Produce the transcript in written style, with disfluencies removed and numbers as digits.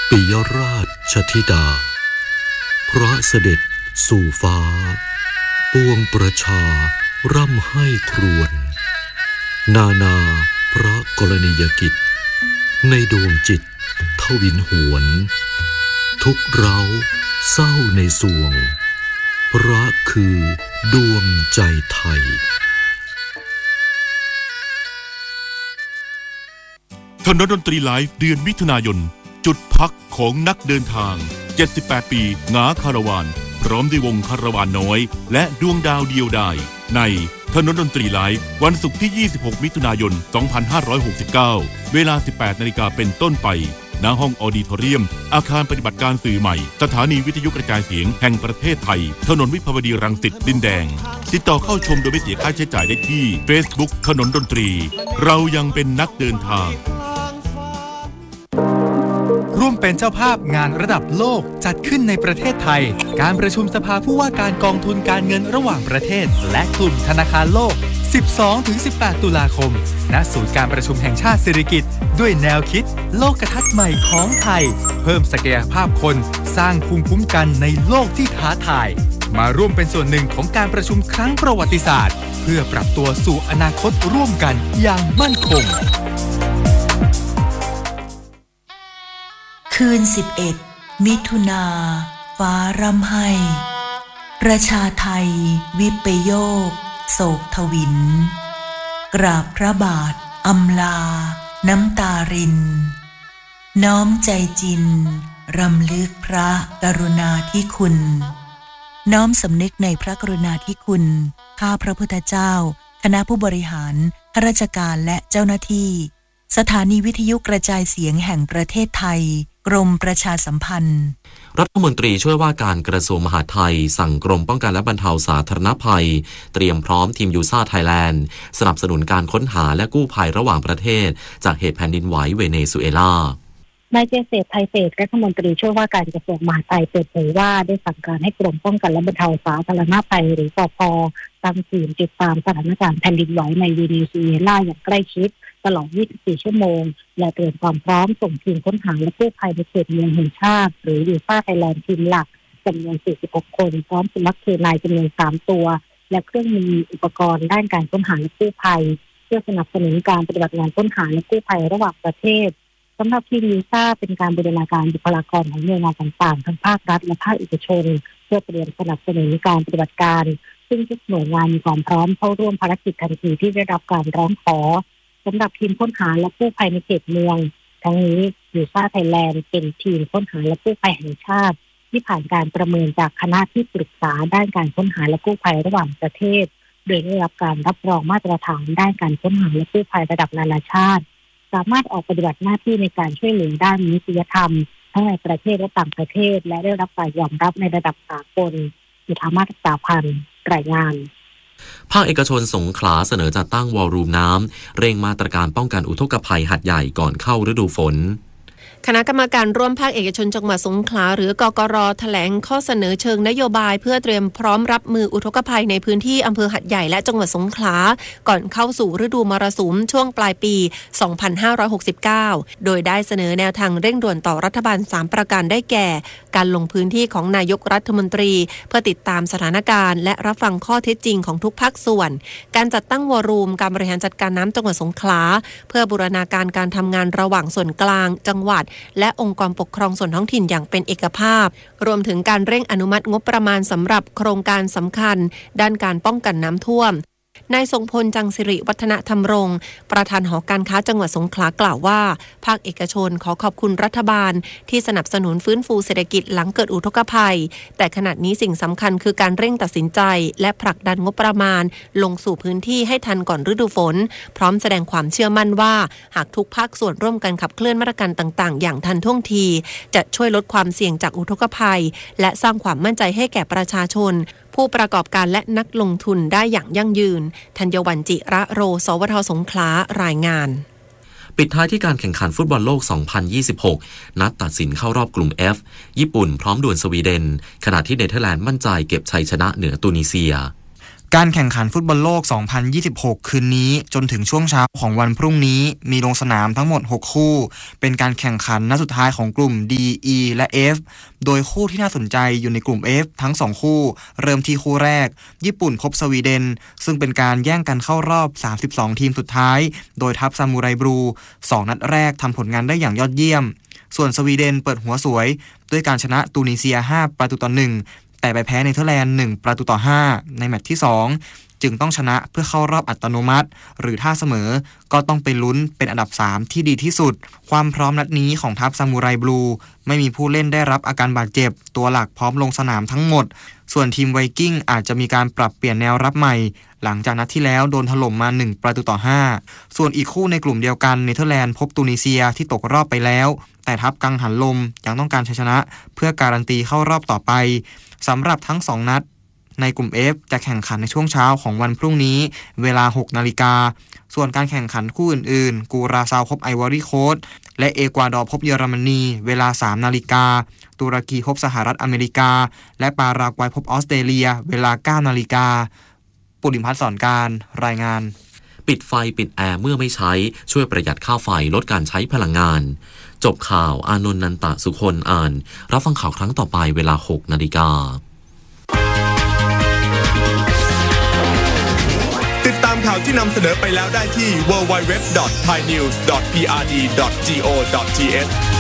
ปิยราชธิดาพระเสด็จสู่ฟ้าปวงประชาร่ำให้ครวญนาพระกรณียกิจในดวงจิตทวินหวนทุกเร้าเศร้าในสวงพระคือดวงใจไทยถนนดนตรีไลฟ์เดือนมิถุนายนจุดพักของนักเดินทาง78ปีหงาคาราวานพร้อมด้วยวงคาราวานน้อยและดวงดาวเดียวดายในถนนดนตรีไลฟ์วันศุกร์ที่26มิถุนายน2569เวลา 18 นาฬิกาเป็นต้นไปณห้องออดิทอเรียมอาคารปฏิบัติการสื่อใหม่สถานีวิทยุกระจายเสียงแห่งประเทศไทยถนนวิภาวดีรังสิตดินแดงติดต่อเข้าชมโดยไม่เสียค่าใช้จ่ายได้ที่ Facebook ถนนดนตรีเรายังเป็นนักเดินทางร่วมเป็นเจ้าภาพงานระดับโลกจัดขึ้นในประเทศไทยการประชุมสภาผู้ว่าการกองทุนการเงินระหว่างประเทศและกลุ่มธนาคารโลก 12-18 ตุลาคมณศูนย์การประชุมแห่งชาติสิริกิติ์ด้วยแนวคิดโลกทัศน์ใหม่ของไทยเพิ่มศักยภาพคนสร้างภูมิคุ้มกันในโลกที่ท้าทายมาร่วมเป็นส่วนหนึ่งของการประชุมครั้งประวัติศาสตร์เพื่อปรับตัวสู่อนาคตร่วมกันอย่างมั่นคงคืน11มิถุนาฟ้าร่ำไห้ประชาไทยวิปโยคโศกทวินกราบพระบาทอำลาน้ำตารินน้อมใจจินรำลึกพระกรุณาธิคุณน้อมสำนึกในพระกรุณาธิคุณข้าพระพุทธเจ้าคณะผู้บริหารข้าราชการและเจ้าหน้าที่สถานีวิทยุกระจายเสียงแห่งประเทศไทยกรมประชาสัมพันธ์รัฐมนตรีช่วยว่าการกระทรวงมหาดไทยสั่งกรมป้องกันและบรรเทาสาธารณภัยเตรียมพร้อมทีมยูซ่าไทยแลนด์สนับสนุนการค้นหาและกู้ภัยระหว่างประเทศจากเหตุแผ่นดินไหวเวเนซุเอลานายเจษฎ์ไทยเศรษฐ์รัฐมนตรีช่วยว่าการกระทรวงมหาดไทยเปิดเผยว่าได้สั่งการให้กรมป้องกันและบรรเทาสาธารณภัยหรือปภ.ตั้งทีมติดตามสถานการณ์แผ่นดินไหวในเวเนซุเอลาอย่างใกล้ชิดตลอด 24 ชั่วโมงและเตรียมความพร้อมส่งทีมค้นหาและกู้ภัยในเขตเมืองแห่งชาติหรือยูซ่าไทยแลนด์ทีมหลักจำนวน 46 คนพร้อมสุนัขเคนายจำนวน 3 ตัวและเครื่องมืออุปกรณ์ด้านการค้นหาและกู้ภัยเพื่อสนับสนุนการปฏิบัติงานค้นหาและกู้ภัยระหว่างประเทศสำหรับทีมยูซ่าเป็นการบูรณาการบุคลากรของหน่วยงานต่างๆทั้งภาครัฐและภาคเอกชนเพื่อเตรียมสนับสนุนการปฏิบัติการซึ่งทุกหน่วยงานมีความพร้อมเข้าร่วมภารกิจทันทีที่ได้รับการร้องขอสำหรับทีมค้นหาและกู้ภัยในเขตเมืองทั้งนี้ยูซ่าไทยแลนด์เป็นทีมค้นหาและกู้ภัยแห่งชาติที่ผ่านการประเมินจากคณะที่ปรึกษาด้านการค้นหาและกู้ภัยระหว่างประเทศโดยได้รับการรับรองมาตรฐานด้านการค้นหาและกู้ภัยระดับนานาชาติสามารถออกปฏิบัติหน้าที่ในการช่วยเหลือด้านมนุษยธรรมทั้งในประเทศและต่างประเทศและได้รับการยอมรับในระดับสากลจุฑามาศ สาพันธ์รายงานภาคเอกชนสงขลาเสนอจัดตั้งวอลลุ่มน้ำเร่งมาตรการป้องกันอุทกภัยหาดใหญ่ก่อนเข้าฤดูฝนคณะกรรมการร่วมภาคเอกชนจังหวัดสงขลาหรือกกร.แถลงข้อเสนอเชิงนโยบายเพื่อเตรียมพร้อมรับมืออุทกภัยในพื้นที่อำเภอหัดใหญ่และจังหวัดสงขลาก่อนเข้าสู่ฤดูมรสุมช่วงปลายปี 2569 โดยได้เสนอแนวทางเร่งด่วนต่อรัฐบาล3ประการได้แก่การลงพื้นที่ของนายกรัฐมนตรีเพื่อติดตามสถานการณ์และรับฟังข้อเท็จจริงของทุกภาคส่วนการจัดตั้งวอลุ่มการบริหารจัดการน้ำจังหวัดสงขลาเพื่อบูรณาการการทำงานระหว่างส่วนกลางจังหวัดและองค์กรปกครองส่วนท้องถิ่นอย่างเป็นเอกภาพรวมถึงการเร่งอนุมัติงบประมาณสำหรับโครงการสำคัญด้านการป้องกันน้ำท่วมนายทรงพลจังสิริวัฒนธรรมรงค์ประธานหอการค้าจังหวัดสงขลากล่าวว่าภาคเอกชนขอขอบคุณรัฐบาลที่สนับสนุนฟื้นฟูเศรษฐกิจหลังเกิดอุทกภัยแต่ขณะนี้สิ่งสำคัญคือการเร่งตัดสินใจและผลักดันงบประมาณลงสู่พื้นที่ให้ทันก่อนฤดูฝนพร้อมแสดงความเชื่อมั่นว่าหากทุกภาคส่วนร่วมกันขับเคลื่อนมาตรการต่างๆอย่างทันท่วงทีจะช่วยลดความเสี่ยงจากอุทกภัยและสร้างความมั่นใจให้แก่ประชาชนผู้ประกอบการและนักลงทุนได้อย่างยั่งยืนธัญวรรณจิระโรสวทสงขลารายงานปิดท้ายที่การแข่งขันฟุตบอลโลก 2026 นัดตัดสินเข้ารอบกลุ่ม F ญี่ปุ่นพร้อมดวลสวีเดนขณะที่เนเธอร์แลนด์มั่นใจเก็บชัยชนะเหนือตุนิเซียการแข่งขันฟุตบอลโลก 2026 คืนนี้จนถึงช่วงเช้าของวันพรุ่งนี้มีลงสนามทั้งหมด 6 คู่เป็นการแข่งขันนัดสุดท้ายของกลุ่ม D E และ F โดยคู่ที่น่าสนใจอยู่ในกลุ่ม F ทั้ง2คู่เริ่มที่คู่แรกญี่ปุ่นพบสวีเดนซึ่งเป็นการแย่งกันเข้ารอบ32ทีมสุดท้ายโดยทัพซามูไรบลู2นัดแรกทำผลงานได้อย่างยอดเยี่ยมส่วนสวีเดนเปิดหัวสวยด้วยการชนะตูนิเซีย5-1แต่ไปแพ้เนเธอร์แลนด์1-5ในแมตช์ที่2จึงต้องชนะเพื่อเข้ารอบอัตโนมัติหรือถ้าเสมอก็ต้องไปลุ้นเป็นอันดับ3ที่ดีที่สุดความพร้อมนัดนี้ของทัพซามูไรบลูไม่มีผู้เล่นได้รับอาการบาดเจ็บตัวหลักพร้อมลงสนามทั้งหมดส่วนทีมไวกิ้งอาจจะมีการปรับเปลี่ยนแนวรับใหม่หลังจากนัดที่แล้วโดนถล่มมา1-5ส่วนอีกคู่ในกลุ่มเดียวกันเนเธอร์แลนด์พบตูนิเซียที่ตกรอบไปแล้วแต่ทัพกังหันลมยังต้องการชัยชนะเพื่อการันตีเข้ารอบต่อไปสำหรับทั้ง2นัดในกลุ่ม F จะแข่งขันในช่วงเช้าของวันพรุ่งนี้เวลา 6 นาฬิกาส่วนการแข่งขันคู่อื่นๆกูราซาวพบไอวอรี่โคสต์และเอกวาดอร์พบเยอรมนีเวลา 3 นาฬิกาตุรกีพบสหรัฐอเมริกาและปารากวัยพบออสเตรเลียเวลา 9 นาฬิกาปุริมพัฒน์สอนการรายงานปิดไฟปิดแอร์เมื่อไม่ใช้ช่วยประหยัดค่าไฟลดการใช้พลังงานจบข่าวอานนท์นันตะสุคนอ่านรับฟังข่าวครั้งต่อไปเวลา 6 นาฬิกาติดตามข่าวที่นำเสนอไปแล้วได้ที่ www.thainews.prd.go.th